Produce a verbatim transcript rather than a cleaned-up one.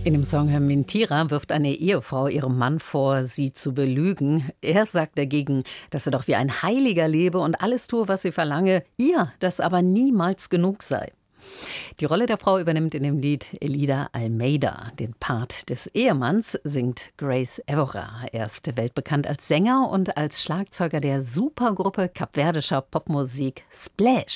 In dem Song Mentira wirft eine Ehefrau ihrem Mann vor, sie zu belügen. Er sagt dagegen, dass er doch wie ein Heiliger lebe und alles tue, was sie verlange, ihr das aber niemals genug sei. Die Rolle der Frau übernimmt in dem Lied Elida Almeida. Den Part des Ehemanns singt Grace Évora. Er ist weltbekannt als Sänger und als Schlagzeuger der Supergruppe kapverdischer Popmusik Splash.